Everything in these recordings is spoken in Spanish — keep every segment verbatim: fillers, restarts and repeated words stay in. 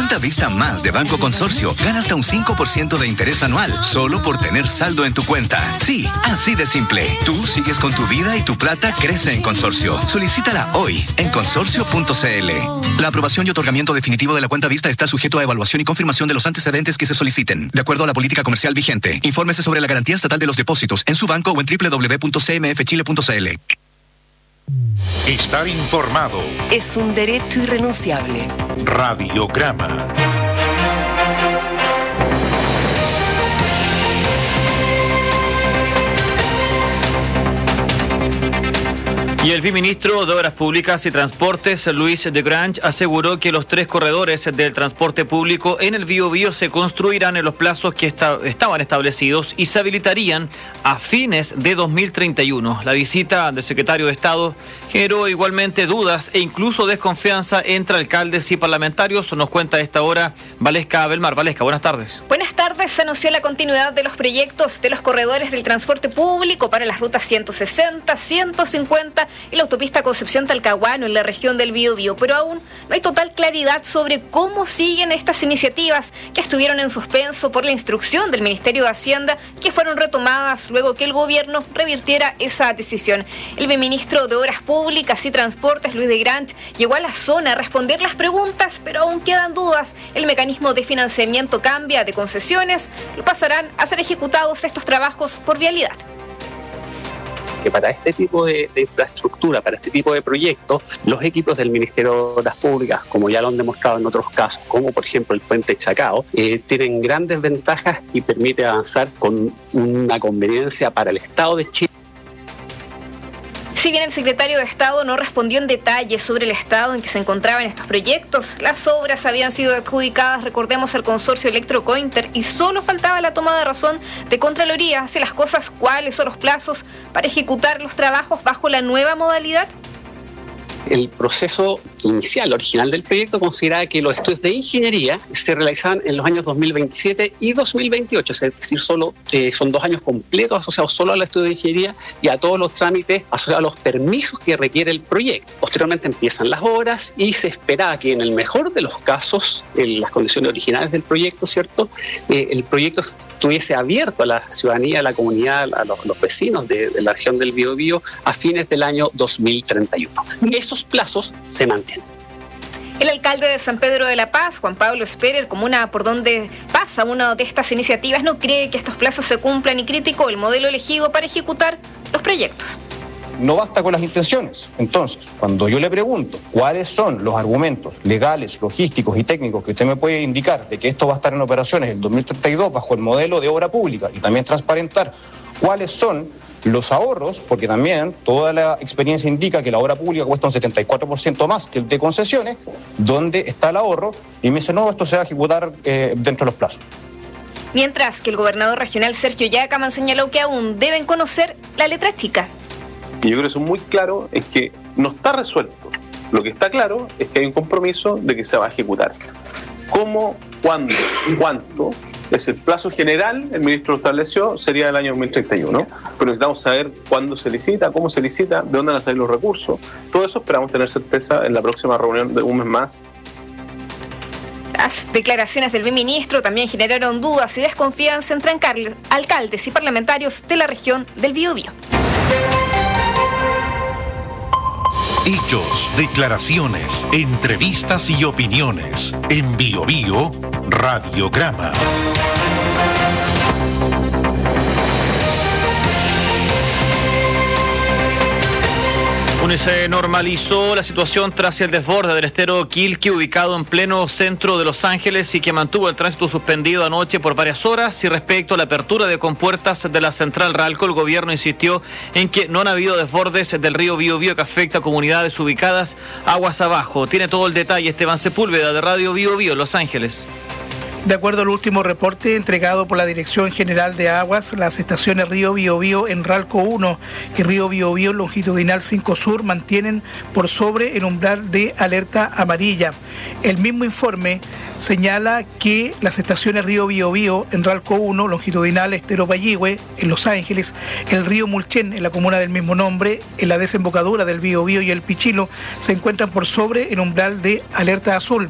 Cuenta Vista Más de Banco Consorcio gana hasta un cinco por ciento de interés anual solo por tener saldo en tu cuenta. Sí, así de simple. Tú sigues con tu vida y tu plata crece en Consorcio. Solicítala hoy en consorcio punto c l. La aprobación y otorgamiento definitivo de la cuenta Vista está sujeto a evaluación y confirmación de los antecedentes que se soliciten. De acuerdo a la política comercial vigente, infórmese sobre la garantía estatal de los depósitos en su banco o en doble u doble u doble u punto c m f chile punto c l. Estar informado es un derecho irrenunciable. Radiograma. Y el viceministro de Obras Públicas y Transportes, Luis de Grange, aseguró que los tres corredores del transporte público en el Biobío se construirán en los plazos que esta, estaban establecidos y se habilitarían a fines de dos mil treinta y uno. La visita del secretario de Estado generó igualmente dudas e incluso desconfianza entre alcaldes y parlamentarios. Nos cuenta a esta hora Valesca Belmar. Valesca, buenas tardes. Buenas tardes. Se anunció la continuidad de los proyectos de los corredores del transporte público para las rutas ciento sesenta, ciento cincuenta y la autopista Concepción-Talcahuano en la región del Biobío, pero aún no hay total claridad sobre cómo siguen estas iniciativas que estuvieron en suspenso por la instrucción del Ministerio de Hacienda, que fueron retomadas luego que el gobierno revirtiera esa decisión. El viceministro de Obras Públicas y Transportes, Luis de Grange, llegó a la zona a responder las preguntas, pero aún quedan dudas. El mecanismo de financiamiento cambia de concesiones, pasarán a ser ejecutados estos trabajos por vialidad. Que para este tipo de, de infraestructura, para este tipo de proyectos, los equipos del Ministerio de Obras Públicas, como ya lo han demostrado en otros casos, como por ejemplo el puente Chacao, eh, tienen grandes ventajas y permite avanzar con una conveniencia para el Estado de Chile. Si bien el secretario de Estado no respondió en detalle sobre el estado en que se encontraban estos proyectos, las obras habían sido adjudicadas, recordemos, al consorcio Electrocointer y solo faltaba la toma de razón de Contraloría hacia las cosas, cuáles son los plazos para ejecutar los trabajos bajo la nueva modalidad. El proceso inicial, original del proyecto, consideraba que los estudios de ingeniería se realizaban en los años dos mil veintisiete y dos mil veintiocho, es decir, solo, eh, son dos años completos asociados solo al estudio de ingeniería y a todos los trámites asociados a los permisos que requiere el proyecto. Posteriormente empiezan las obras y se esperaba que en el mejor de los casos, en las condiciones originales del proyecto, ¿cierto?, eh, el proyecto estuviese abierto a la ciudadanía, a la comunidad, a los, los vecinos de, de la región del Biobío a fines del año dos mil treinta y uno. Eso plazos se mantienen. El alcalde de San Pedro de la Paz, Juan Pablo Sperer, comuna por donde pasa una de estas iniciativas, no cree que estos plazos se cumplan y criticó el modelo elegido para ejecutar los proyectos. No basta con las intenciones. Entonces, cuando yo le pregunto cuáles son los argumentos legales, logísticos y técnicos que usted me puede indicar de que esto va a estar en operaciones en el dos mil treinta y dos bajo el modelo de obra pública y también transparentar cuáles son los ahorros, porque también toda la experiencia indica que la obra pública cuesta un setenta y cuatro por ciento más que el de concesiones, ¿dónde está el ahorro? Y me dice, no, esto se va a ejecutar eh, dentro de los plazos. Mientras que el gobernador regional Sergio Yacaman señaló que aún deben conocer la letra chica. Que yo creo que eso es muy claro, es que no está resuelto. Lo que está claro es que hay un compromiso de que se va a ejecutar. ¿Cómo? ¿Cuándo? ¿Cuánto? Es el plazo general, el ministro lo estableció, sería el año dos mil treinta y uno, pero necesitamos saber cuándo se licita, cómo se licita, de dónde van a salir los recursos. Todo eso esperamos tener certeza en la próxima reunión de un mes más. Las declaraciones del viceministro también generaron dudas y desconfianza entre alcaldes y parlamentarios de la región del Biobío. Hechos, declaraciones, entrevistas y opiniones. En Biobío, Radiograma. Se normalizó la situación tras el desborde del estero Quilque, ubicado en pleno centro de Los Ángeles y que mantuvo el tránsito suspendido anoche por varias horas. Y respecto a la apertura de compuertas de la central Ralco, el gobierno insistió en que no han habido desbordes del río Biobío que afecta a comunidades ubicadas aguas abajo. Tiene todo el detalle Esteban Sepúlveda de Radio Biobío, Los Ángeles. De acuerdo al último reporte entregado por la Dirección General de Aguas, las estaciones Río Biobío en Ralco uno y Río Biobío longitudinal cinco Sur mantienen por sobre el umbral de alerta amarilla. El mismo informe señala que las estaciones Río Biobío en Ralco uno, longitudinal Estero Payihue, en Los Ángeles, el río Mulchen, en la comuna del mismo nombre, en la desembocadura del Biobío y el Pichilo, se encuentran por sobre el umbral de alerta azul.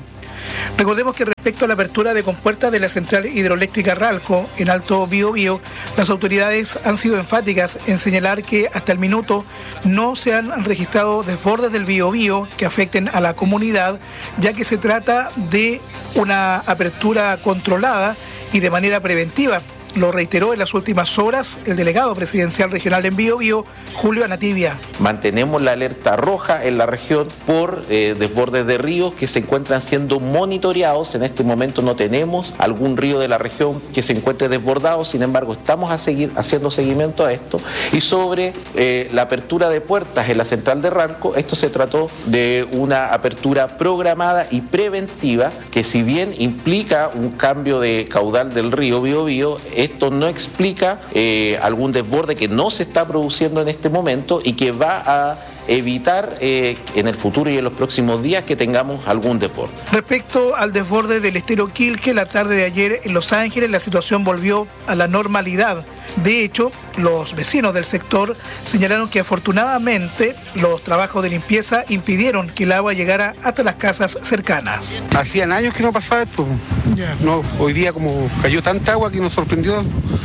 Recordemos que respecto a la apertura de compuertas de la central hidroeléctrica Ralco en Alto Biobío, las autoridades han sido enfáticas en señalar que hasta el minuto no se han registrado desbordes del Biobío que afecten a la comunidad, ya que se trata de una apertura controlada y de manera preventiva. Lo reiteró en las últimas horas el delegado presidencial regional en Biobío, Julio Anativia. Mantenemos la alerta roja en la región por eh, desbordes de ríos que se encuentran siendo monitoreados. En este momento no tenemos algún río de la región que se encuentre desbordado, sin embargo estamos a seguir haciendo seguimiento a esto. Y sobre eh, la apertura de puertas en la central de Ralco, esto se trató de una apertura programada y preventiva que, si bien implica un cambio de caudal del río Biobío, esto no explica eh, algún desborde que no se está produciendo en este momento y que va a evitar eh, en el futuro y en los próximos días que tengamos algún desborde. Respecto al desborde del estero Quilque, la tarde de ayer en Los Ángeles la situación volvió a la normalidad. De hecho, los vecinos del sector señalaron que afortunadamente los trabajos de limpieza impidieron que el agua llegara hasta las casas cercanas. Hacían años que no pasaba esto. Ya. No, hoy día como cayó tanta agua que nos sorprendió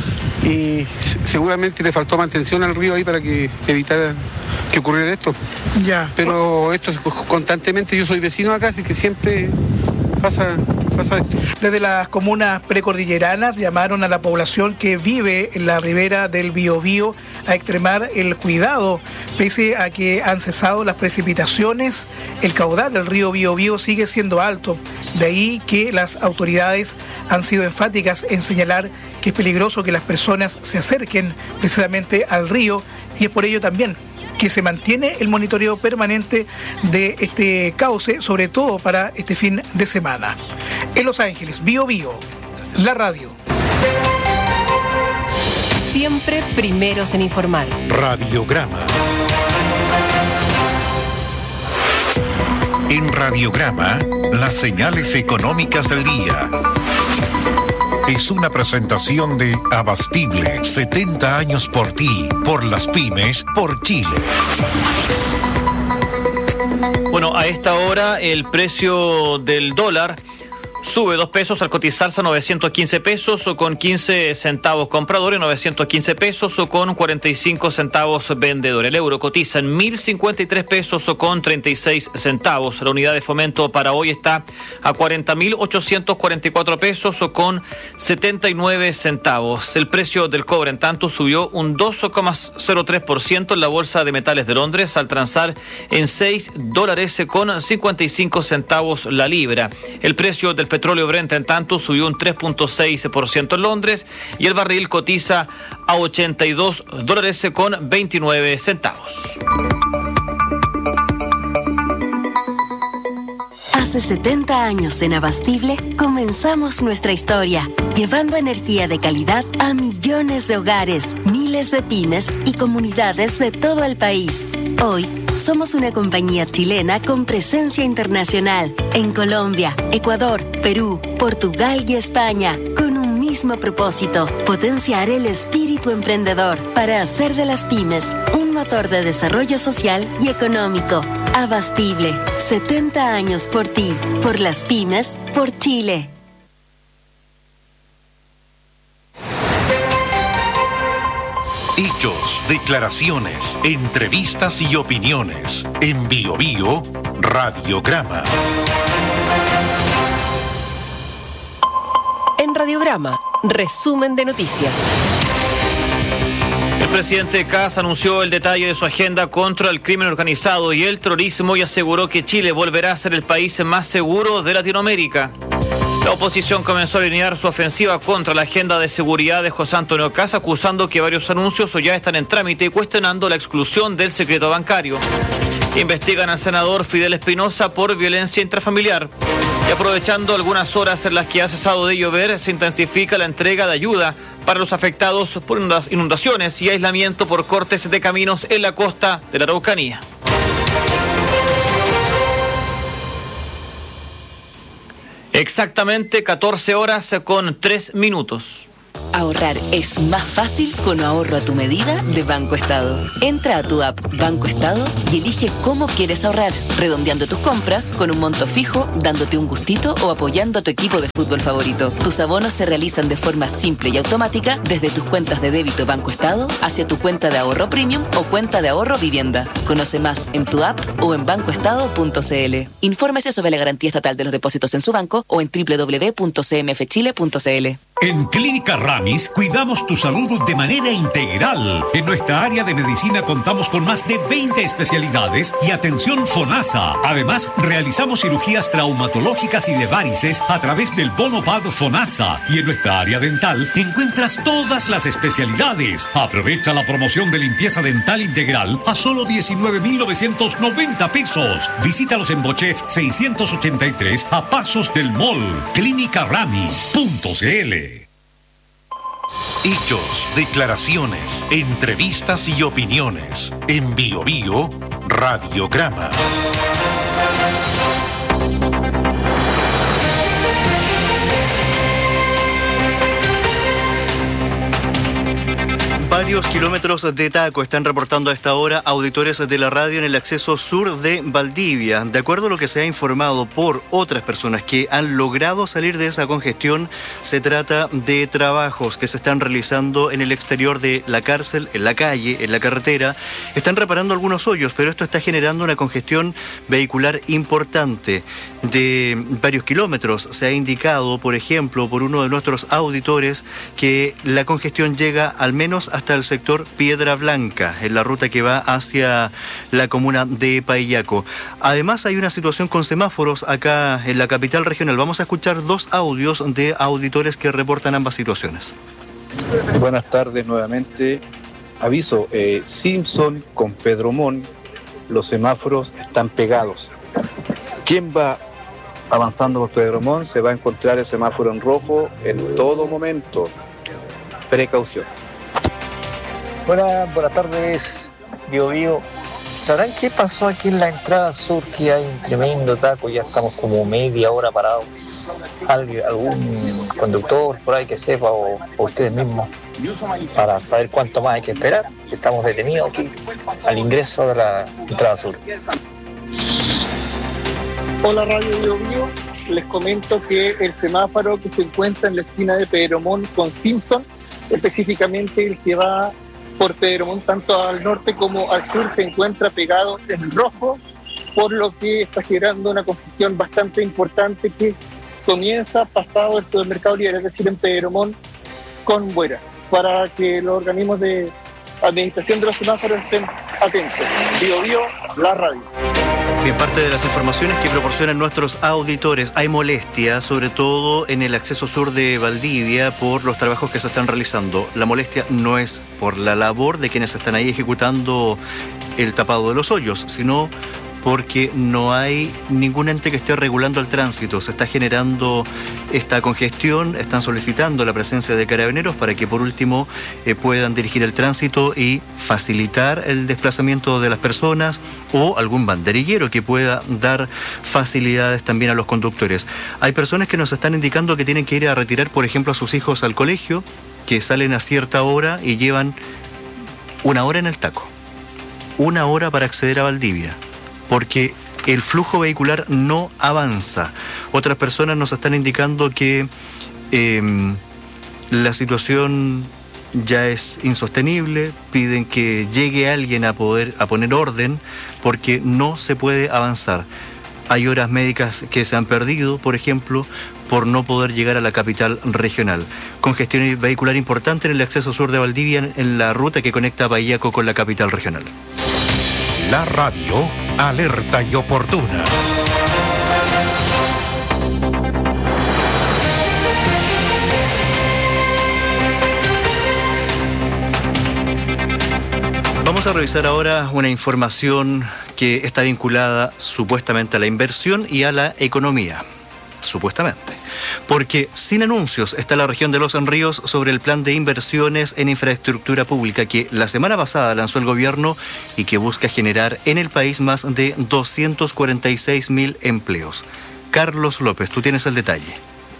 y seguramente le faltó mantención al río ahí para que evitara que ocurriera esto. Ya. Pero esto constantemente, yo soy vecino acá, así que siempre pasa, pasa esto. Desde las comunas precordilleranas llamaron a la población que vive en la ribera del Biobío a extremar el cuidado. Pese a que han cesado las precipitaciones, el caudal del río Biobío sigue siendo alto. De ahí que las autoridades han sido enfáticas en señalar que es peligroso que las personas se acerquen precisamente al río, y es por ello también que se mantiene el monitoreo permanente de este cauce, sobre todo para este fin de semana. En Los Ángeles, Biobío, la radio. Siempre primeros en informar. Radiograma. En Radiograma, las señales económicas del día. Es una presentación de Abastible, setenta años por ti, por las pymes, por Chile. Bueno, a esta hora el precio del dólar sube dos pesos al cotizarse a novecientos quince pesos o con quince centavos comprador y novecientos quince pesos o con cuarenta y cinco centavos vendedor. El euro cotiza en mil cincuenta y tres pesos o con treinta y seis centavos. La unidad de fomento para hoy está a cuarenta mil ochocientos cuarenta y cuatro pesos o con setenta y nueve centavos. El precio del cobre, en tanto, subió un dos coma cero tres por ciento en la Bolsa de Metales de Londres al transar en seis dólares con cincuenta y cinco centavos la libra. El precio del petróleo Brent, en tanto, subió un tres punto seis por ciento en Londres y el barril cotiza a ochenta y dos dólares con veintinueve centavos. Hace setenta años en Abastible comenzamos nuestra historia, llevando energía de calidad a millones de hogares, miles de pymes y comunidades de todo el país. Hoy somos una compañía chilena con presencia internacional en Colombia, Ecuador, Perú, Portugal y España, con un mismo propósito: potenciar el espíritu emprendedor para hacer de las pymes un motor de desarrollo social y económico. Abastible, setenta años por ti, por las pymes, por Chile. Hechos, declaraciones, entrevistas y opiniones. En Biobío, Radiograma. En Radiograma, resumen de noticias. El presidente Kast anunció el detalle de su agenda contra el crimen organizado y el terrorismo y aseguró que Chile volverá a ser el país más seguro de Latinoamérica. La oposición comenzó a alinear su ofensiva contra la agenda de seguridad de José Antonio Kast, acusando que varios anuncios ya están en trámite y cuestionando la exclusión del secreto bancario. Investigan al senador Fidel Espinosa por violencia intrafamiliar. Y aprovechando algunas horas en las que ha cesado de llover, se intensifica la entrega de ayuda para los afectados por inundaciones y aislamiento por cortes de caminos en la costa de la Araucanía. Exactamente catorce horas con tres minutos. Ahorrar es más fácil con ahorro a tu medida de Banco Estado. Entra a tu app Banco Estado y elige cómo quieres ahorrar, redondeando tus compras con un monto fijo, dándote un gustito o apoyando a tu equipo de fútbol favorito. Tus abonos se realizan de forma simple y automática desde tus cuentas de débito Banco Estado hacia tu cuenta de ahorro premium o cuenta de ahorro vivienda. Conoce más en tu app o en banco estado punto c l. Infórmese sobre la garantía estatal de los depósitos en su banco o en doble u doble u doble u punto c m f chile punto c l. En Clínica Ramis cuidamos tu salud de manera integral. En nuestra área de medicina contamos con más de veinte especialidades y atención FONASA. Además, realizamos cirugías traumatológicas y de varices a través del bono P A D FONASA. Y en nuestra área dental encuentras todas las especialidades. Aprovecha la promoción de limpieza dental integral a solo diecinueve mil novecientos noventa pesos. Visítalos en Bochef seiscientos ochenta y tres a pasos del mall. Clínica Ramis punto c l. Hechos, declaraciones, entrevistas y opiniones. En Bio Bio, Radiograma. Varios kilómetros de taco están reportando a esta hora auditores de la radio en el acceso sur de Valdivia. De acuerdo a lo que se ha informado por otras personas que han logrado salir de esa congestión, se trata de trabajos que se están realizando en el exterior de la cárcel, en la calle, en la carretera. Están reparando algunos hoyos, pero esto está generando una congestión vehicular importante de varios kilómetros. Se ha indicado, por ejemplo, por uno de nuestros auditores, que la congestión llega al menos hasta hasta el sector Piedra Blanca, en la ruta que va hacia la comuna de Paillaco. Además, hay una situación con semáforos acá en la capital regional. Vamos a escuchar dos audios de auditores que reportan ambas situaciones. Buenas tardes nuevamente. Aviso, eh, Simpson con Pedromón, los semáforos están pegados. ¿Quién va avanzando por Pedromón se va a encontrar el semáforo en rojo en todo momento? Precaución. Buenas, buenas tardes, Bio Bio. ¿Sabrán qué pasó aquí en la entrada sur? Que hay un tremendo taco, ya estamos como media hora parados. ¿Alguien, algún conductor por ahí que sepa o, o ustedes mismos para saber cuánto más hay que esperar? Estamos detenidos aquí al ingreso de la entrada sur. Hola Radio Bio Bio, les comento que el semáforo que se encuentra en la esquina de Pedromón con Simpson, específicamente el que va por Pedromón tanto al norte como al sur, se encuentra pegado en rojo, por lo que está generando una congestión bastante importante que comienza pasado el supermercado líder, es decir, en Pedromón con Buera, para que los organismos de administración de los semáforos estén atentos. Bio Bio, la radio. Bien, parte de las informaciones que proporcionan nuestros auditores, hay molestia, sobre todo en el acceso sur de Valdivia, por los trabajos que se están realizando. La molestia no es por la labor de quienes están ahí ejecutando el tapado de los hoyos, sino porque no hay ningún ente que esté regulando el tránsito. Se está generando esta congestión, están solicitando la presencia de carabineros para que por último eh, puedan dirigir el tránsito y facilitar el desplazamiento de las personas, o algún banderillero que pueda dar facilidades también a los conductores. Hay personas que nos están indicando que tienen que ir a retirar, por ejemplo, a sus hijos al colegio, que salen a cierta hora y llevan una hora en el taco, una hora para acceder a Valdivia, porque el flujo vehicular no avanza. Otras personas nos están indicando que eh, la situación ya es insostenible, piden que llegue alguien a poder a poner orden porque no se puede avanzar. Hay horas médicas que se han perdido, por ejemplo, por no poder llegar a la capital regional. Congestión vehicular importante en el acceso sur de Valdivia, en la ruta que conecta a Paillaco con la capital regional. La radio alerta y oportuna. Vamos a revisar ahora una información que está vinculada supuestamente a la inversión y a la economía. Supuestamente. Porque sin anuncios está la región de Los Ríos sobre el plan de inversiones en infraestructura pública que la semana pasada lanzó el gobierno y que busca generar en el país más de doscientos cuarenta y seis mil empleos. Carlos López, tú tienes el detalle.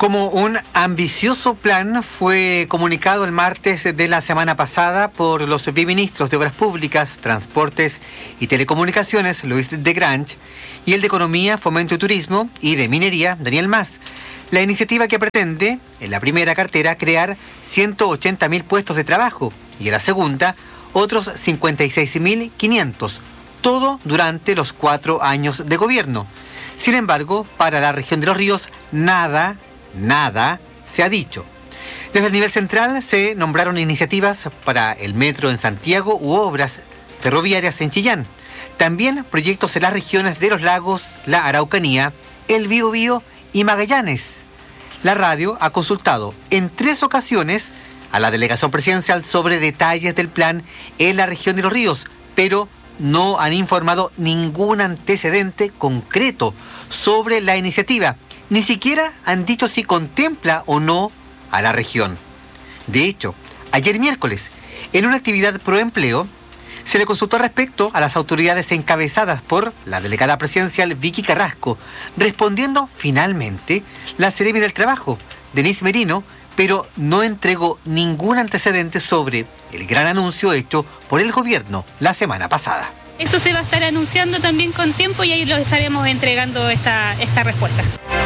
Como un ambicioso plan fue comunicado el martes de la semana pasada por los viceministros de Obras Públicas, Transportes y Telecomunicaciones, Luis de Grange, y el de Economía, Fomento y Turismo y de Minería, Daniel Mas. La iniciativa que pretende, en la primera cartera, crear ciento ochenta mil puestos de trabajo y en la segunda, otros cincuenta y seis mil quinientos, todo durante los cuatro años de gobierno. Sin embargo, para la región de Los Ríos, nada... Nada se ha dicho. Desde el nivel central se nombraron iniciativas para el metro en Santiago u obras ferroviarias en Chillán. También proyectos en las regiones de Los Lagos, la Araucanía, el Biobío y Magallanes. La radio ha consultado en tres ocasiones a la delegación presidencial sobre detalles del plan en la región de Los Ríos, pero no han informado ningún antecedente concreto sobre la iniciativa. Ni siquiera han dicho si contempla o no a la región. De hecho, ayer miércoles, en una actividad pro empleo, se le consultó respecto a las autoridades encabezadas por la delegada presidencial Vicky Carrasco, respondiendo finalmente la Seremi del Trabajo, Denise Merino, pero no entregó ningún antecedente sobre el gran anuncio hecho por el gobierno la semana pasada. Eso se va a estar anunciando también con tiempo y ahí lo estaremos entregando esta, esta respuesta.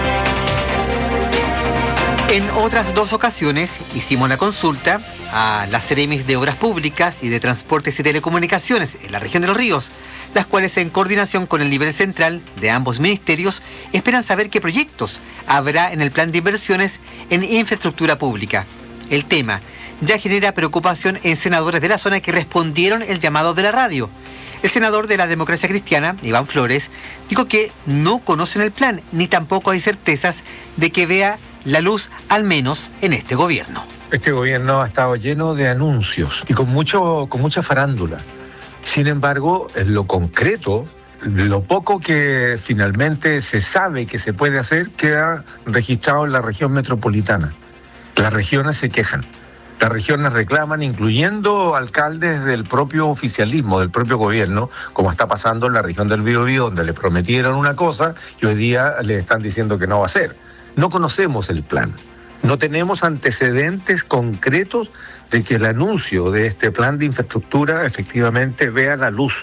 En otras dos ocasiones hicimos la consulta a las Seremis de Obras Públicas y de Transportes y Telecomunicaciones en la región de Los Ríos, las cuales en coordinación con el nivel central de ambos ministerios esperan saber qué proyectos habrá en el plan de inversiones en infraestructura pública. El tema ya genera preocupación en senadores de la zona que respondieron el llamado de la radio. El senador de la Democracia Cristiana, Iván Flores, dijo que no conocen el plan, ni tampoco hay certezas de que vea la luz, al menos en este gobierno. Este gobierno ha estado lleno de anuncios y con, mucho, con mucha farándula. Sin embargo, en lo concreto, lo poco que finalmente se sabe que se puede hacer queda registrado en la región metropolitana. Las regiones se quejan. Las regiones reclaman, incluyendo alcaldes del propio oficialismo, del propio gobierno, como está pasando en la región del Biobío, donde le prometieron una cosa y hoy día le están diciendo que no va a ser. No conocemos el plan, no tenemos antecedentes concretos de que el anuncio de este plan de infraestructura efectivamente vea la luz.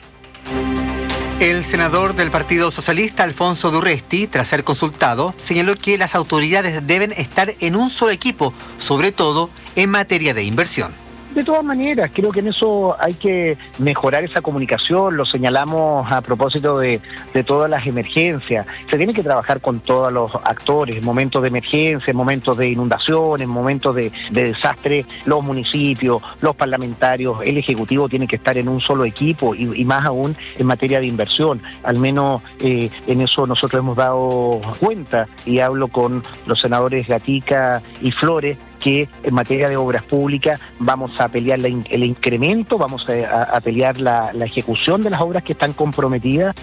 El senador del Partido Socialista, Alfonso Durresti, tras ser consultado, señaló que las autoridades deben estar en un solo equipo, sobre todo en materia de inversión. De todas maneras, creo que en eso hay que mejorar esa comunicación, lo señalamos a propósito de, de todas las emergencias. Se tiene que trabajar con todos los actores, en momentos de emergencia, en momentos de inundación, en momentos de, de desastre, los municipios, los parlamentarios, el Ejecutivo tiene que estar en un solo equipo y, y más aún en materia de inversión. Al menos eh, en eso nosotros hemos dado cuenta y hablo con los senadores Gatica y Flores, que en materia de obras públicas vamos a pelear la in, el incremento, vamos a, a pelear la, la ejecución de las obras que están comprometidas.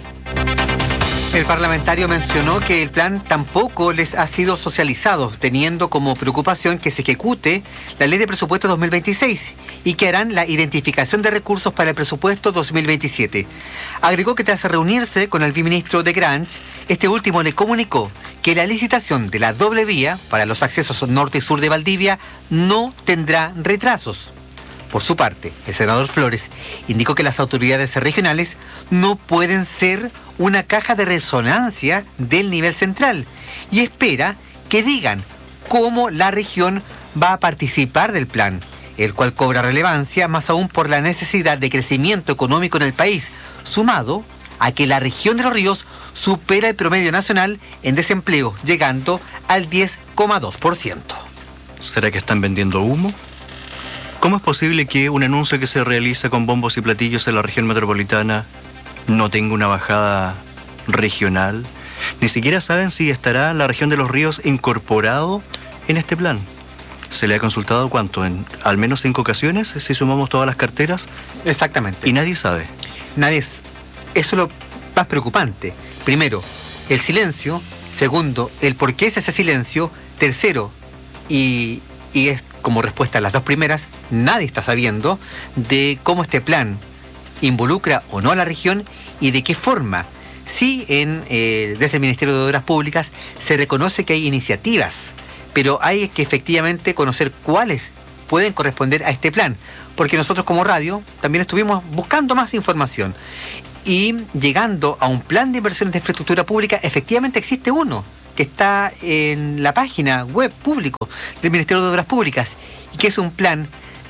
El parlamentario mencionó que el plan tampoco les ha sido socializado, teniendo como preocupación que se ejecute la ley de presupuesto dos mil veintiséis y que harán la identificación de recursos para el presupuesto dos mil veintisiete. Agregó que tras reunirse con el viceministro de Grange, este último le comunicó que la licitación de la doble vía para los accesos norte y sur de Valdivia no tendrá retrasos. Por su parte, el senador Flores indicó que las autoridades regionales no pueden ser una caja de resonancia del nivel central y espera que digan cómo la región va a participar del plan, el cual cobra relevancia más aún por la necesidad de crecimiento económico en el país, sumado a que la región de Los Ríos supera el promedio nacional en desempleo, llegando al diez coma dos por ciento. ¿Será que están vendiendo humo? ¿Cómo es posible que un anuncio que se realiza con bombos y platillos en la región metropolitana no tenga una bajada regional? Ni siquiera saben si estará la región de Los Ríos incorporado en este plan. ¿Se le ha consultado cuánto? ¿En al menos cinco ocasiones, si sumamos todas las carteras? Exactamente. Y nadie sabe. Nadie. Eso es lo más preocupante. Primero, el silencio. Segundo, el por qué es ese silencio. Tercero, y, y es como respuesta a las dos primeras, nadie está sabiendo de cómo este plan involucra o no a la región y de qué forma. Sí, en, eh, desde el Ministerio de Obras Públicas se reconoce que hay iniciativas pero hay que efectivamente conocer cuáles pueden corresponder a este plan, porque nosotros como radio también estuvimos buscando más información y llegando a un plan de inversiones de infraestructura pública. Efectivamente existe uno que está en la página web público del Ministerio de Obras Públicas y que es un plan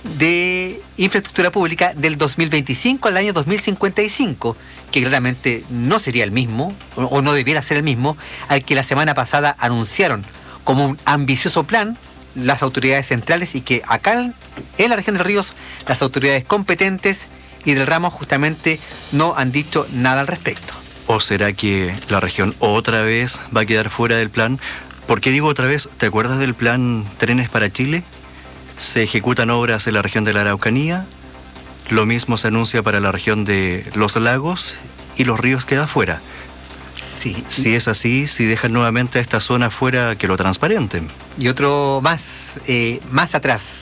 de infraestructura pública del dos mil veinticinco al año dos mil cincuenta y cinco, que claramente no sería el mismo o, o no debiera ser el mismo al que la semana pasada anunciaron como un ambicioso plan las autoridades centrales, y que acá en, en la región de Los Ríos las autoridades competentes y del ramo justamente no han dicho nada al respecto. ¿O será que la región otra vez va a quedar fuera del plan? ¿Por qué digo otra vez? ¿Te acuerdas del plan Trenes para Chile? Se ejecutan obras en la región de la Araucanía, lo mismo se anuncia para la región de Los Lagos y Los Ríos queda fuera. Sí. Si es así, si dejan nuevamente a esta zona fuera, que lo transparenten. Y otro más, eh, más atrás,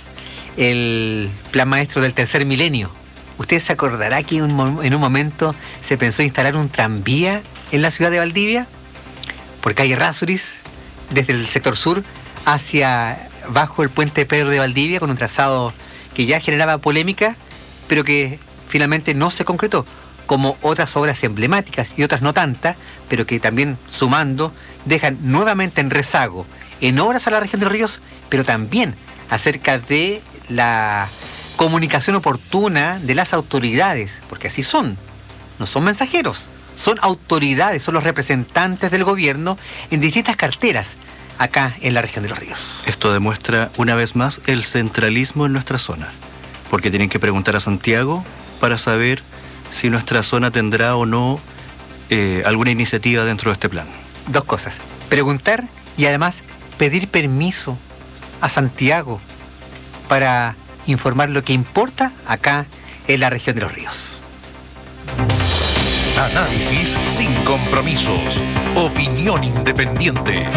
el plan maestro del tercer milenio. ¿Usted se acordará que un, en un momento se pensó instalar un tranvía en la ciudad de Valdivia? Por calle Errázuriz, desde el sector sur hacia bajo el puente Pedro de Valdivia, con un trazado que ya generaba polémica, pero que finalmente no se concretó, como otras obras emblemáticas y otras no tantas, pero que también sumando dejan nuevamente en rezago en obras a la región de Los Ríos, pero también acerca de la comunicación oportuna de las autoridades, porque así son, no son mensajeros, son autoridades, son los representantes del gobierno en distintas carteras acá en la región de Los Ríos. Esto demuestra una vez más el centralismo en nuestra zona, porque tienen que preguntar a Santiago para saber si nuestra zona tendrá o no eh, alguna iniciativa dentro de este plan. Dos cosas, preguntar y además pedir permiso a Santiago para informar lo que importa acá en la región de Los Ríos. Análisis sin compromisos. Opinión independiente.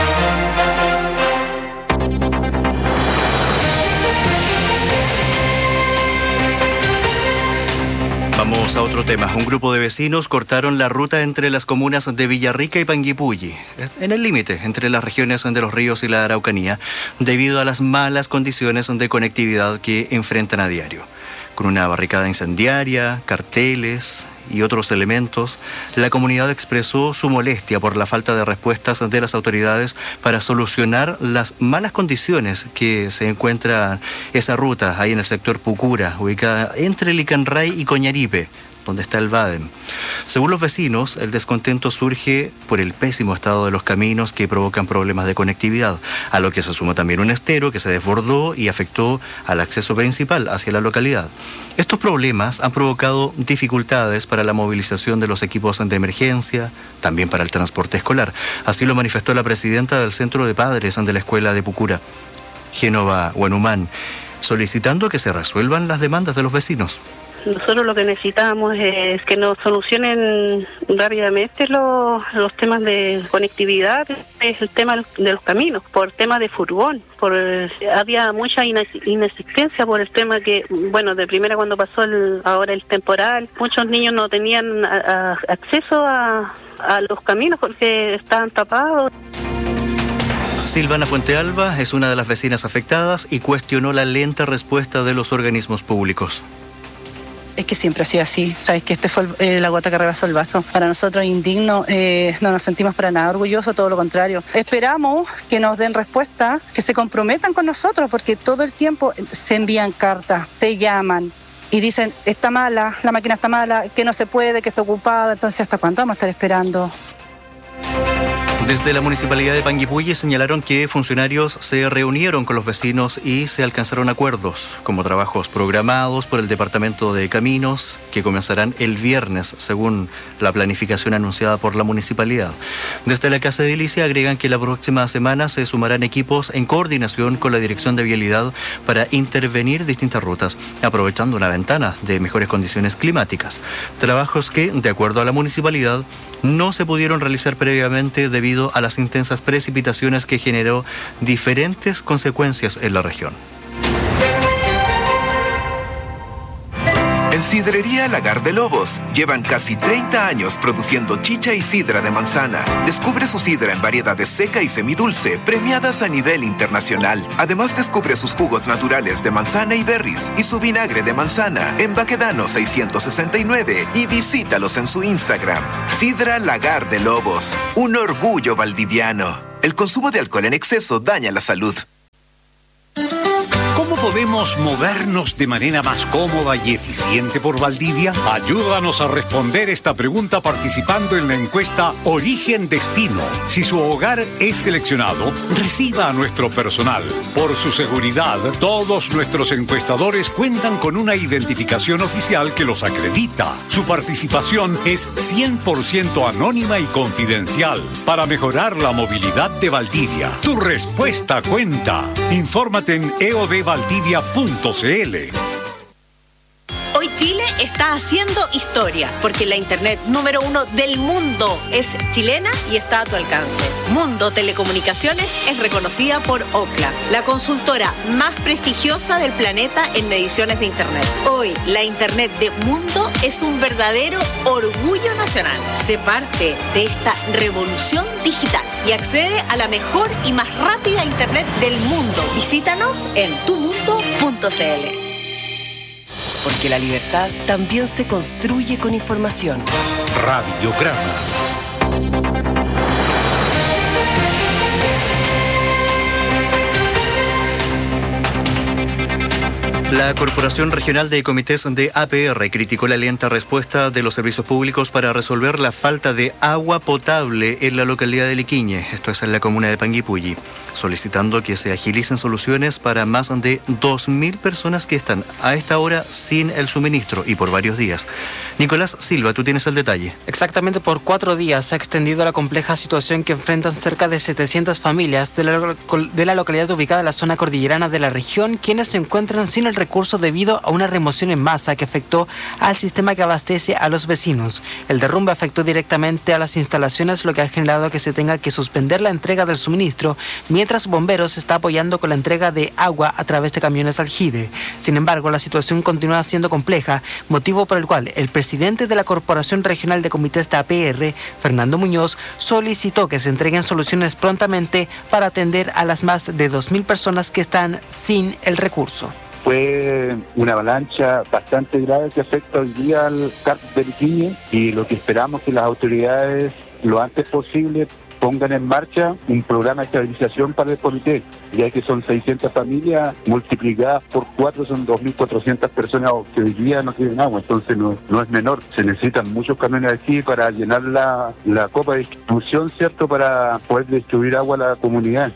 Vamos a otro tema. Un grupo de vecinos cortaron la ruta entre las comunas de Villarrica y Panguipulli, en el límite entre las regiones de Los Ríos y la Araucanía, debido a las malas condiciones de conectividad que enfrentan a diario. Con una barricada incendiaria, carteles y otros elementos, la comunidad expresó su molestia por la falta de respuestas de las autoridades para solucionar las malas condiciones que se encuentra esa ruta ahí en el sector Pucura, ubicada entre Licanray y Coñaripe, donde está el Baden. Según los vecinos, el descontento surge por el pésimo estado de los caminos que provocan problemas de conectividad, a lo que se suma también un estero que se desbordó y afectó al acceso principal hacia la localidad. Estos problemas han provocado dificultades para la movilización de los equipos de emergencia, también para el transporte escolar. Así lo manifestó la presidenta del Centro de Padres de la Escuela de Pucura, Génova Guanumán, solicitando que se resuelvan las demandas de los vecinos. Nosotros lo que necesitamos es que nos solucionen rápidamente los, los temas de conectividad, es el tema de los caminos, por tema de furgón, por había mucha inexistencia por el tema que, bueno, de primera cuando pasó el, ahora el temporal, muchos niños no tenían a, a, acceso a, a los caminos porque estaban tapados. Silvana Fuentealba es una de las vecinas afectadas y cuestionó la lenta respuesta de los organismos públicos. Es que siempre ha sido así, sabes que este fue el, eh, la gota que rebasó el vaso. Para nosotros indigno, eh, no nos sentimos para nada orgullosos, todo lo contrario. Esperamos que nos den respuesta, que se comprometan con nosotros, porque todo el tiempo se envían cartas, se llaman y dicen, está mala, la máquina está mala, que no se puede, que está ocupada. Entonces, ¿hasta cuándo vamos a estar esperando? Desde la Municipalidad de Panguipulli señalaron que funcionarios se reunieron con los vecinos y se alcanzaron acuerdos, como trabajos programados por el Departamento de Caminos, que comenzarán el viernes, según la planificación anunciada por la Municipalidad. Desde la Casa de Edilicia agregan que la próxima semana se sumarán equipos en coordinación con la Dirección de Vialidad para intervenir distintas rutas, aprovechando una ventana de mejores condiciones climáticas. Trabajos que, de acuerdo a la Municipalidad, no se pudieron realizar previamente debido a las intensas precipitaciones que generó diferentes consecuencias en la región. En Sidrería Lagar de Lobos llevan casi treinta años produciendo chicha y sidra de manzana. Descubre su sidra en variedades seca y semidulce, premiadas a nivel internacional. Además descubre sus jugos naturales de manzana y berries y su vinagre de manzana en Baquedano seiscientos sesenta y nueve y visítalos en su Instagram. Sidra Lagar de Lobos, un orgullo valdiviano. El consumo de alcohol en exceso daña la salud. ¿Cómo podemos movernos de manera más cómoda y eficiente por Valdivia? Ayúdanos a responder esta pregunta participando en la encuesta Origen Destino. Si su hogar es seleccionado, reciba a nuestro personal. Por su seguridad, todos nuestros encuestadores cuentan con una identificación oficial que los acredita. Su participación es cien por ciento anónima y confidencial para mejorar la movilidad de Valdivia. Tu respuesta cuenta. Infórmate en e o d valdivia punto c l. Hoy Chile está haciendo historia, porque la internet número uno del mundo es chilena y está a tu alcance. Mundo Telecomunicaciones es reconocida por Ookla, la consultora más prestigiosa del planeta en mediciones de internet. Hoy, la internet de Mundo es un verdadero orgullo nacional. Sé parte de esta revolución digital y accede a la mejor y más rápida internet del mundo. Visítanos en tu mundo punto c l. Porque la libertad también se construye con información. Radiograma. La Corporación Regional de Comités de A P R criticó la lenta respuesta de los servicios públicos para resolver la falta de agua potable en la localidad de Liquiñe, esto es en la comuna de Panguipulli, solicitando que se agilicen soluciones para más de dos mil personas que están a esta hora sin el suministro y por varios días. Nicolás Silva, tú tienes el detalle. Exactamente por cuatro días se ha extendido la compleja situación que enfrentan cerca de setecientas familias de la, de la localidad ubicada en la zona cordillerana de la región, quienes se encuentran sin el recurso debido a una remoción en masa que afectó al sistema que abastece a los vecinos. El derrumbe afectó directamente a las instalaciones, lo que ha generado que se tenga que suspender la entrega del suministro, mientras Bomberos está apoyando con la entrega de agua a través de camiones aljibe. Sin embargo, la situación continúa siendo compleja, motivo por el cual el presidente de la Corporación Regional de Comités de A P R, Fernando Muñoz, solicitó que se entreguen soluciones prontamente para atender a las más de dos mil personas que están sin el recurso. Fue una avalancha bastante grave que afecta hoy día al C A R P de Liquiñe, y lo que esperamos es que las autoridades lo antes posible pongan en marcha un programa de estabilización para el comité, ya que son seiscientas familias, multiplicadas por cuatro son dos mil cuatrocientas personas que hoy día no tienen agua, entonces no, no es menor. Se necesitan muchos camiones aquí para llenar la, la copa de distribución, ¿cierto?, para poder distribuir agua a la comunidad.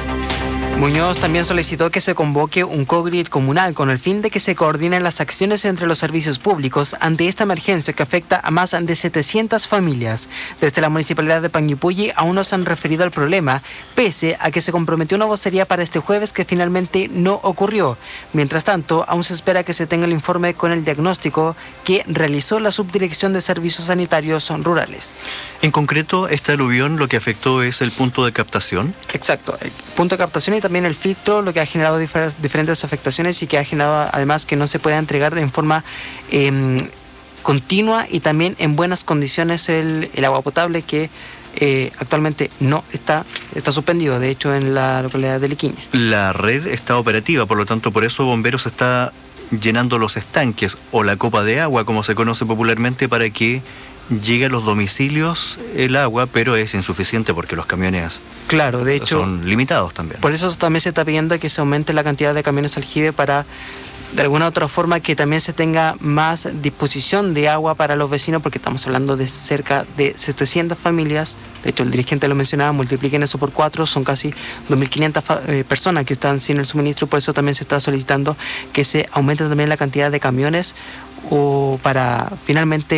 Muñoz también solicitó que se convoque un COGRID comunal con el fin de que se coordinen las acciones entre los servicios públicos ante esta emergencia que afecta a más de setecientas familias. Desde la municipalidad de Panguipulli aún no se han referido al problema, pese a que se comprometió una vocería para este jueves que finalmente no ocurrió. Mientras tanto, aún se espera que se tenga el informe con el diagnóstico que realizó la Subdirección de Servicios Sanitarios Rurales. En concreto, este aluvión lo que afectó es el punto de captación. Exacto, el punto de captación y también el filtro, lo que ha generado difer- diferentes afectaciones y que ha generado además que no se pueda entregar de forma eh, continua y también en buenas condiciones el, el agua potable que eh, actualmente no está, está suspendido, de hecho, en la localidad de Liquiñe. La red está operativa, por lo tanto, por eso Bomberos está llenando los estanques o la copa de agua, como se conoce popularmente, para que llega a los domicilios el agua, pero es insuficiente porque los camiones claro, de hecho, son limitados también. Por eso también se está pidiendo que se aumente la cantidad de camiones aljibe para, de alguna otra forma, que también se tenga más disposición de agua para los vecinos, porque estamos hablando de cerca de setecientas familias. De hecho, el dirigente lo mencionaba, multipliquen eso por cuatro, son casi dos mil quinientas eh, personas que están sin el suministro. Por eso también se está solicitando que se aumente también la cantidad de camiones o para finalmente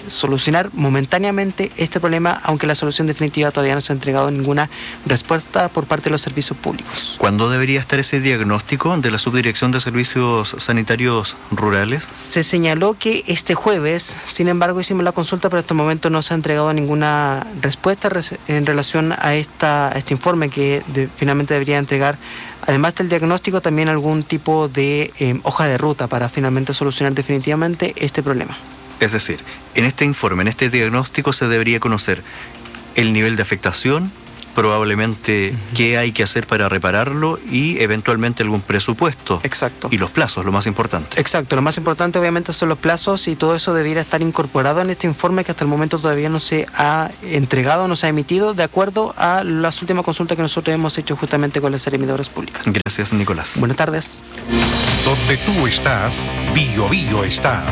solucionar momentáneamente este problema, aunque la solución definitiva todavía no se ha entregado ninguna respuesta por parte de los servicios públicos. ¿Cuándo debería estar ese diagnóstico de la Subdirección de Servicios Sanitarios Rurales? Se señaló que este jueves, sin embargo hicimos la consulta, pero hasta el momento no se ha entregado ninguna respuesta en relación a, esta, a este informe que de, finalmente debería entregar, además del diagnóstico, también algún tipo de eh, hoja de ruta para finalmente solucionar definitivamente este problema. Es decir, en este informe, en este diagnóstico se debería conocer el nivel de afectación, probablemente uh-huh. qué hay que hacer para repararlo y eventualmente algún presupuesto. Exacto. Y los plazos, lo más importante. Exacto, lo más importante obviamente son los plazos y todo eso debiera estar incorporado en este informe que hasta el momento todavía no se ha entregado, no se ha emitido, de acuerdo a las últimas consultas que nosotros hemos hecho justamente con las servidoras públicas. Gracias, Nicolás. Buenas tardes. Donde tú estás, Bio Bio está.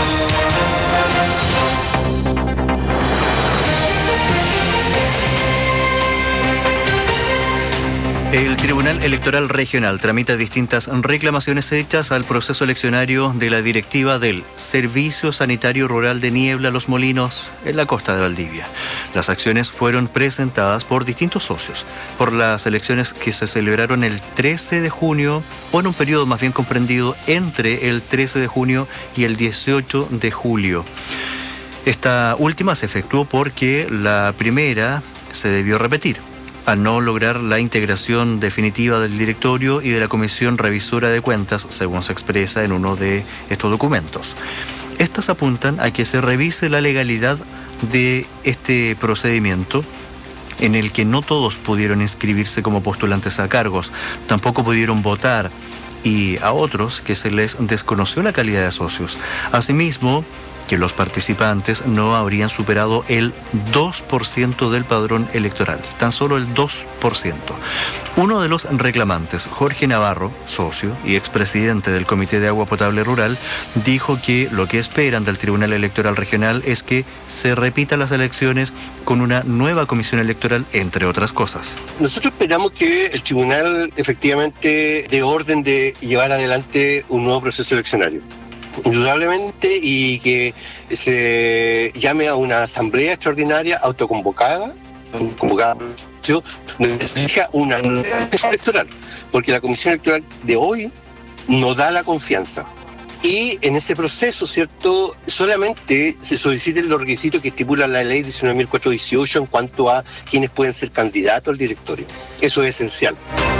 El Tribunal Electoral Regional tramita distintas reclamaciones hechas al proceso eleccionario de la directiva del Servicio Sanitario Rural de Niebla Los Molinos en la costa de Valdivia. Las acciones fueron presentadas por distintos socios por las elecciones que se celebraron el trece de junio o en un periodo más bien comprendido entre el trece de junio y el dieciocho de julio. Esta última se efectuó porque la primera se debió repetir al no lograr la integración definitiva del directorio y de la Comisión Revisora de Cuentas, según se expresa en uno de estos documentos. Estas apuntan a que se revise la legalidad de este procedimiento, en el que no todos pudieron inscribirse como postulantes a cargos, tampoco pudieron votar, y a otros que se les desconoció la calidad de socios. Asimismo, que los participantes no habrían superado el dos por ciento del padrón electoral, tan solo el dos por ciento. Uno de los reclamantes, Jorge Navarro, socio y expresidente del Comité de Agua Potable Rural, dijo que lo que esperan del Tribunal Electoral Regional es que se repitan las elecciones con una nueva comisión electoral, entre otras cosas. Nosotros esperamos que el tribunal efectivamente dé orden de llevar adelante un nuevo proceso eleccionario, indudablemente, y que se llame a una asamblea extraordinaria autoconvocada, convocada donde se elija una nueva comisión electoral, porque la comisión electoral de hoy no da la confianza. Y en ese proceso, ¿cierto?, solamente se soliciten los requisitos que estipula la ley diecinueve mil cuatrocientos dieciocho en cuanto a quienes pueden ser candidatos al directorio. Eso es esencial.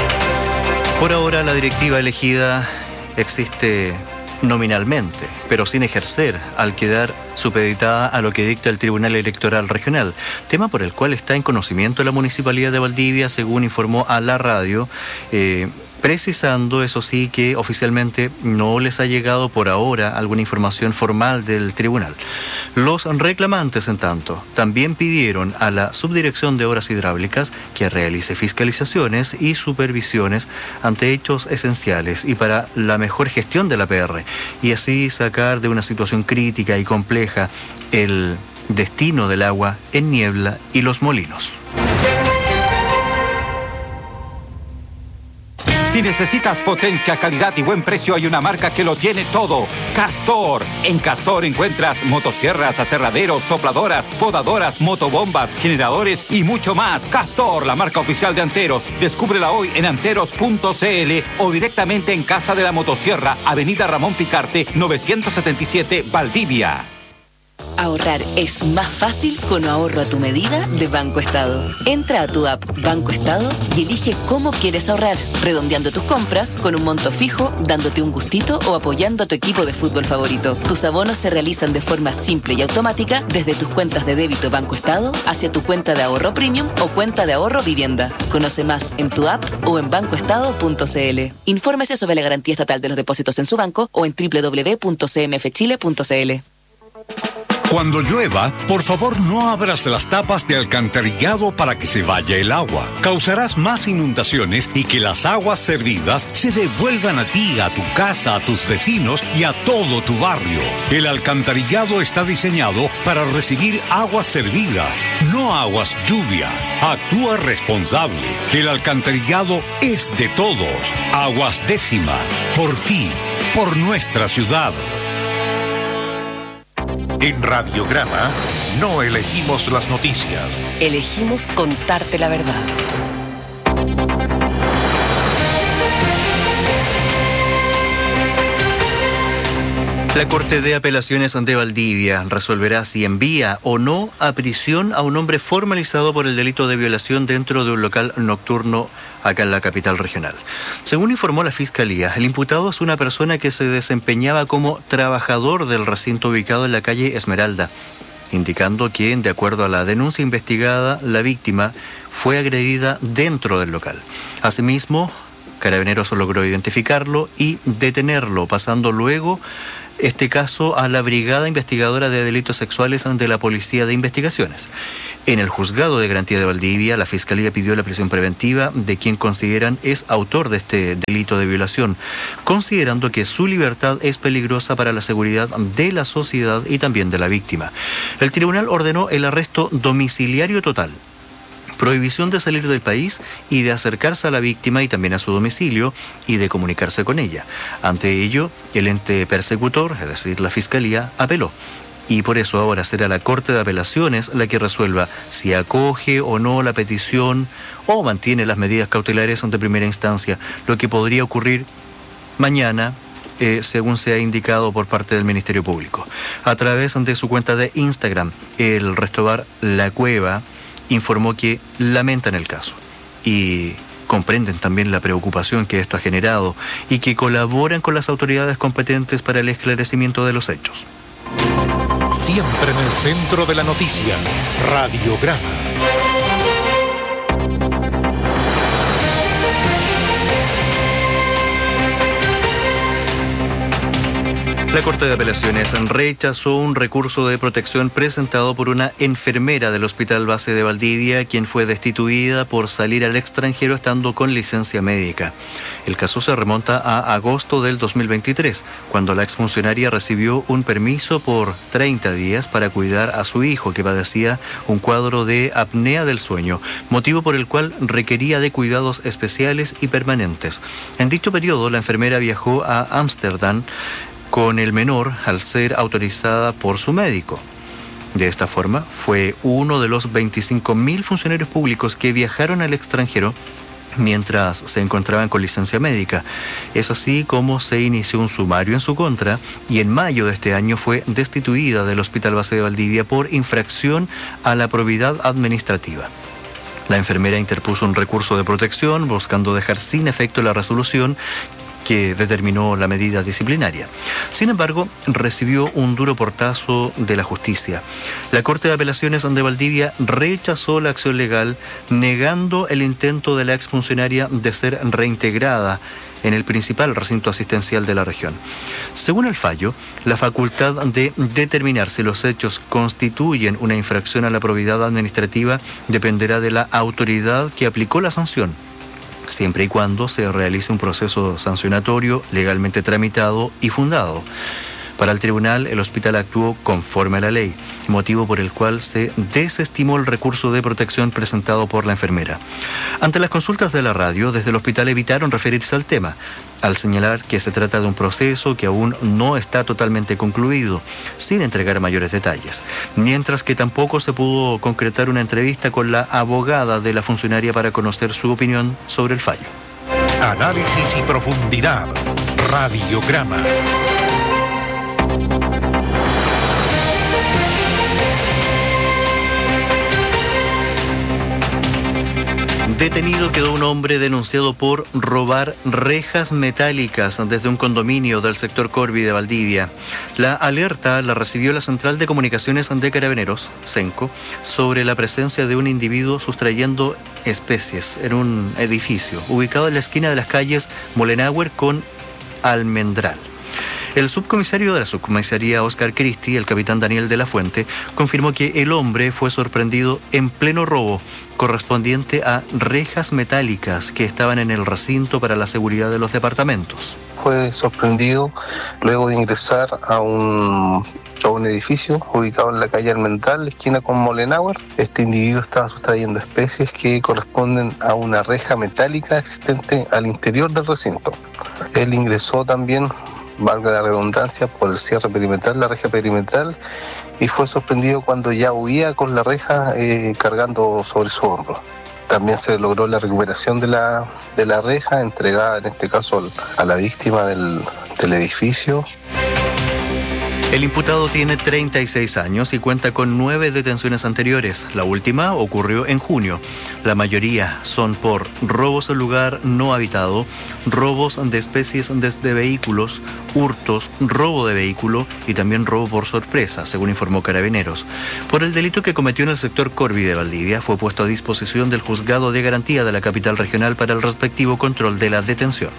Por ahora, la directiva elegida existe nominalmente, pero sin ejercer, al quedar supeditada a lo que dicta el Tribunal Electoral Regional, tema por el cual está en conocimiento la Municipalidad de Valdivia, según informó a la radio, eh, precisando, eso sí, que oficialmente no les ha llegado por ahora alguna información formal del tribunal. Los reclamantes, en tanto, también pidieron a la Subdirección de Obras Hidráulicas que realice fiscalizaciones y supervisiones ante hechos esenciales y para la mejor gestión de la P R, y así sacar de una situación crítica y compleja el destino del agua en Niebla y Los Molinos. Si necesitas potencia, calidad y buen precio, hay una marca que lo tiene todo. Castor. En Castor encuentras motosierras, aserraderos, sopladoras, podadoras, motobombas, generadores y mucho más. Castor, la marca oficial de Anteros. Descúbrela hoy en anteros punto c l o directamente en Casa de la Motosierra, Avenida Ramón Picarte, novecientos setenta y siete, Valdivia. Ahorrar es más fácil con ahorro a tu medida de Banco Estado. Entra a tu app Banco Estado y elige cómo quieres ahorrar, redondeando tus compras con un monto fijo, dándote un gustito o apoyando a tu equipo de fútbol favorito. Tus abonos se realizan de forma simple y automática desde tus cuentas de débito Banco Estado hacia tu cuenta de ahorro premium o cuenta de ahorro vivienda. Conoce más en tu app o en banco estado punto c l. Infórmese sobre la garantía estatal de los depósitos en su banco o en doble u doble u doble u punto c m f chile punto c l. Cuando llueva, por favor no abras las tapas de alcantarillado para que se vaya el agua. Causarás más inundaciones y que las aguas servidas se devuelvan a ti, a tu casa, a tus vecinos y a todo tu barrio. El alcantarillado está diseñado para recibir aguas servidas, no aguas lluvia. Actúa responsable. El alcantarillado es de todos. Aguas Décima. Por ti, por nuestra ciudad. En Radiograma no elegimos las noticias. Elegimos contarte la verdad. La Corte de Apelaciones de Valdivia resolverá si envía o no a prisión a un hombre formalizado por el delito de violación dentro de un local nocturno acá en la capital regional. Según informó la Fiscalía, el imputado es una persona que se desempeñaba como trabajador del recinto ubicado en la calle Esmeralda, indicando que, de acuerdo a la denuncia investigada, la víctima fue agredida dentro del local. Asimismo, Carabineros logró identificarlo y detenerlo, pasando luego este caso a la Brigada Investigadora de Delitos Sexuales de la Policía de Investigaciones. En el Juzgado de Garantía de Valdivia, la Fiscalía pidió la prisión preventiva de quien consideran es autor de este delito de violación, considerando que su libertad es peligrosa para la seguridad de la sociedad y también de la víctima. El tribunal ordenó el arresto domiciliario total, prohibición de salir del país y de acercarse a la víctima y también a su domicilio y de comunicarse con ella. Ante ello, el ente persecutor, es decir, la Fiscalía, apeló. Y por eso ahora será la Corte de Apelaciones la que resuelva si acoge o no la petición o mantiene las medidas cautelares ante primera instancia, lo que podría ocurrir mañana, Eh, según se ha indicado por parte del Ministerio Público. A través de su cuenta de Instagram, el Restobar La Cueva informó que lamentan el caso y comprenden también la preocupación que esto ha generado y que colaboran con las autoridades competentes para el esclarecimiento de los hechos. Siempre en el centro de la noticia, Radiograma. La Corte de Apelaciones rechazó un recurso de protección presentado por una enfermera del Hospital Base de Valdivia, quien fue destituida por salir al extranjero estando con licencia médica. El caso se remonta a agosto del dos mil veintitrés, cuando la exfuncionaria recibió un permiso por treinta días para cuidar a su hijo, que padecía un cuadro de apnea del sueño, motivo por el cual requería de cuidados especiales y permanentes. En dicho periodo, la enfermera viajó a Ámsterdam con el menor al ser autorizada por su médico. De esta forma, fue uno de los veinticinco mil funcionarios públicos que viajaron al extranjero mientras se encontraban con licencia médica. Es así como se inició un sumario en su contra y en mayo de este año fue destituida del Hospital Base de Valdivia por infracción a la probidad administrativa. La enfermera interpuso un recurso de protección buscando dejar sin efecto la resolución que determinó la medida disciplinaria. Sin embargo, recibió un duro portazo de la justicia. La Corte de Apelaciones de Valdivia rechazó la acción legal, negando el intento de la exfuncionaria de ser reintegrada en el principal recinto asistencial de la región. Según el fallo, la facultad de determinar si los hechos constituyen una infracción a la probidad administrativa dependerá de la autoridad que aplicó la sanción, siempre y cuando se realice un proceso sancionatorio legalmente tramitado y fundado. Para el tribunal, el hospital actuó conforme a la ley, motivo por el cual se desestimó el recurso de protección presentado por la enfermera. Ante las consultas de la radio, desde el hospital evitaron referirse al tema, al señalar que se trata de un proceso que aún no está totalmente concluido, sin entregar mayores detalles, mientras que tampoco se pudo concretar una entrevista con la abogada de la funcionaria para conocer su opinión sobre el fallo. Análisis y profundidad. Radiograma. Detenido quedó un hombre denunciado por robar rejas metálicas desde un condominio del sector Corvi de Valdivia. La alerta la recibió la Central de Comunicaciones de Carabineros, CENCO, sobre la presencia de un individuo sustrayendo especies en un edificio ubicado en la esquina de las calles Molenauer con Almendral. El subcomisario de la subcomisaría Oscar Cristi, el capitán Daniel de la Fuente, confirmó que el hombre fue sorprendido en pleno robo correspondiente a rejas metálicas que estaban en el recinto para la seguridad de los departamentos. Fue sorprendido luego de ingresar a un, a un edificio ubicado en la calle Almendral, esquina con Molenauer. Este individuo estaba sustrayendo especies que corresponden a una reja metálica existente al interior del recinto. Él ingresó también, valga la redundancia, por el cierre perimetral, la reja perimetral, y fue sorprendido cuando ya huía con la reja eh, cargando sobre su hombro. También se logró la recuperación de la, de la reja, entregada en este caso al, a la víctima del, del edificio. El imputado tiene treinta y seis años y cuenta con nueve detenciones anteriores. La última ocurrió en junio. La mayoría son por robos al lugar no habitado, robos de especies desde vehículos, hurtos, robo de vehículo y también robo por sorpresa, según informó Carabineros. Por el delito que cometió en el sector Corvi de Valdivia, fue puesto a disposición del Juzgado de Garantía de la capital regional para el respectivo control de la detención.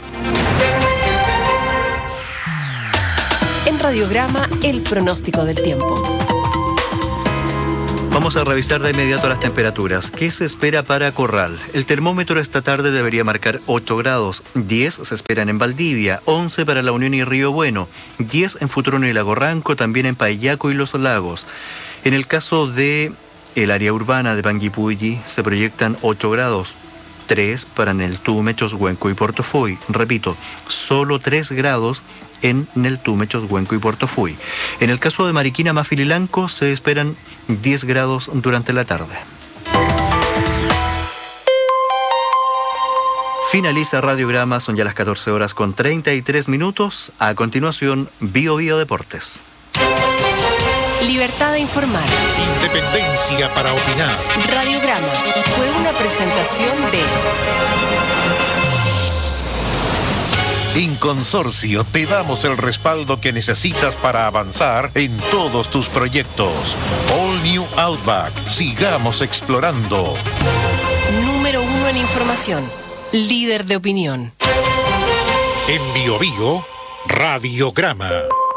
En Radiograma, el pronóstico del tiempo. Vamos a revisar de inmediato las temperaturas. ¿Qué se espera para Corral? El termómetro esta tarde debería marcar ocho grados. diez se esperan en Valdivia, once para La Unión y Río Bueno, diez en Futrono y Lago Ranco, también en Payaco y Los Lagos. En el caso de el área urbana de Panguipulli se proyectan ocho grados. tres para Neltume, Choshuenco y Portofuy. Repito, solo tres grados en Neltume, Choshuenco y Portofuy. En el caso de Mariquina, Mafililanco, se esperan diez grados durante la tarde. Finaliza Radiograma, son ya las catorce horas con treinta y tres minutos. A continuación, Bio Bio Deportes. Libertad de informar. Independencia para opinar. Radiograma fue una presentación de... En Consorcio te damos el respaldo que necesitas para avanzar en todos tus proyectos. All New Outback. Sigamos explorando. Número uno en información. Líder de opinión. En Bio Bio, Radiograma.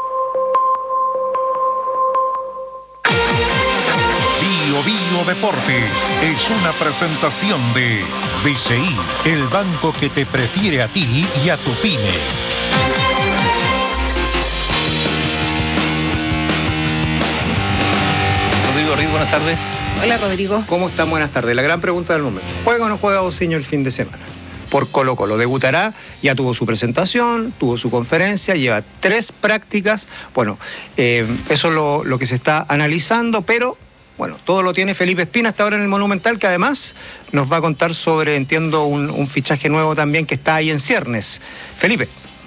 Bio Bio Deportes es una presentación de B C I, el banco que te prefiere a ti y a tu pyme. Rodrigo Riz, buenas tardes. Hola, Rodrigo. ¿Cómo están? Buenas tardes. La gran pregunta del momento. ¿Juega o no juega Bociño el fin de semana? Por Colo Colo. Debutará, ya tuvo su presentación, tuvo su conferencia, lleva tres prácticas. Bueno, eh, eso es lo, lo que se está analizando, pero... Bueno, todo lo tiene Felipe Espina hasta ahora en el Monumental, que además nos va a contar sobre, entiendo, un, un fichaje nuevo también que está ahí en ciernes. Felipe.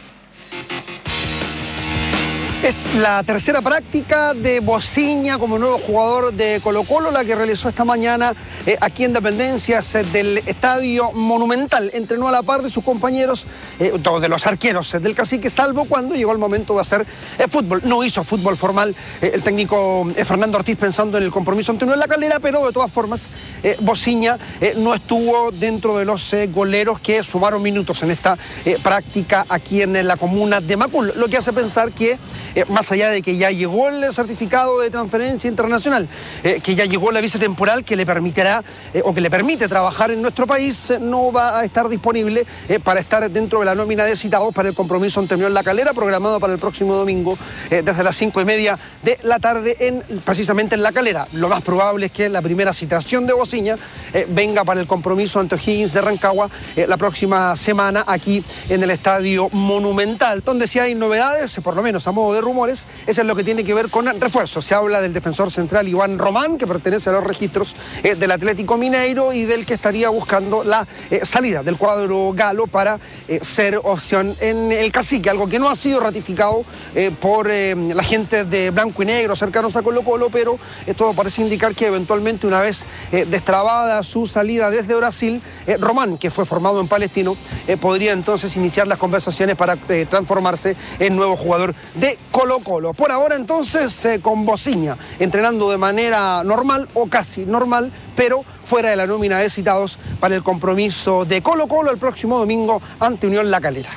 Es la tercera práctica de Bociña como nuevo jugador de Colo-Colo, la que realizó esta mañana eh, aquí en Dependencias eh, del Estadio Monumental. Entrenó a la par de sus compañeros, eh, todos de los arqueros eh, del Cacique, salvo cuando llegó el momento de hacer eh, fútbol. No hizo fútbol formal eh, el técnico eh, Fernando Ortiz pensando en el compromiso ante Unión La Calera, pero de todas formas eh, Bociña eh, no estuvo dentro de los eh, goleros que sumaron minutos en esta eh, práctica aquí en, en la comuna de Macul, lo que hace pensar que Eh, más allá de que ya llegó el certificado de transferencia internacional, eh, que ya llegó la visa temporal que le permitirá eh, o que le permite trabajar en nuestro país, eh, no va a estar disponible eh, para estar dentro de la nómina de citados para el compromiso ante Unión La Calera, programado para el próximo domingo eh, desde las cinco y media de la tarde, en, precisamente en La Calera. Lo más probable es que la primera citación de Bociña eh, venga para el compromiso ante O'Higgins de Rancagua eh, la próxima semana aquí en el Estadio Monumental, donde sí hay novedades, por lo menos a modo de rumores, eso es lo que tiene que ver con refuerzos. Se habla del defensor central Iván Román, que pertenece a los registros eh, del Atlético Mineiro y del que estaría buscando la eh, salida del cuadro galo para eh, ser opción en el Cacique, algo que no ha sido ratificado eh, por eh, la gente de blanco y negro cercanos a Colo Colo, pero eh, todo parece indicar que eventualmente, una vez eh, destrabada su salida desde Brasil, eh, Román, que fue formado en Palestino, eh, podría entonces iniciar las conversaciones para eh, transformarse en nuevo jugador de Colo Colo. Por ahora entonces eh, con Bociña, entrenando de manera normal o casi normal, pero fuera de la nómina de citados para el compromiso de Colo Colo el próximo domingo ante Unión La Calera.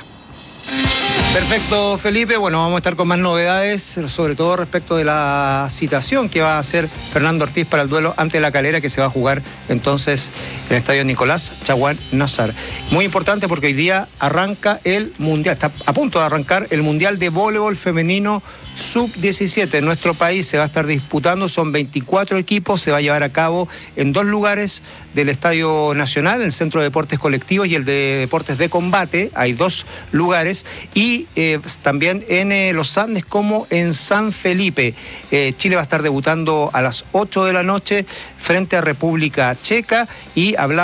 Perfecto, Felipe. Bueno, vamos a estar con más novedades, sobre todo respecto de la citación que va a hacer Fernando Ortiz para el duelo ante La Calera, que se va a jugar entonces en el estadio Nicolás Chaguán Nazar. Muy importante porque hoy día arranca el Mundial, está a punto de arrancar el Mundial de Voleibol Femenino sub diecisiete. En nuestro país se va a estar disputando, son veinticuatro equipos, se va a llevar a cabo en dos lugares del Estadio Nacional, el Centro de Deportes Colectivos y el de Deportes de Combate. Hay dos lugares y y eh, también en eh, los Andes como en San Felipe. Eh, Chile va a estar debutando a las ocho de la noche frente a República Checa y hablamos